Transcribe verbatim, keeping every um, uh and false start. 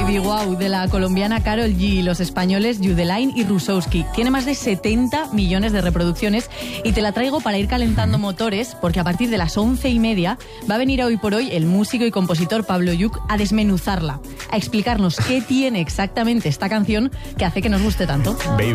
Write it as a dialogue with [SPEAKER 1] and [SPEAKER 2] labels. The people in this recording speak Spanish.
[SPEAKER 1] Baby Wow de la colombiana Karol G, los españoles Yudelain y Rusowski. Tiene más de setenta millones de reproducciones y te la traigo para ir calentando motores, porque a partir de las once y media va a venir a Hoy por Hoy el músico y compositor Pablo Lluch a desmenuzarla, a explicarnos qué tiene exactamente esta canción que hace que nos guste tanto.
[SPEAKER 2] Baby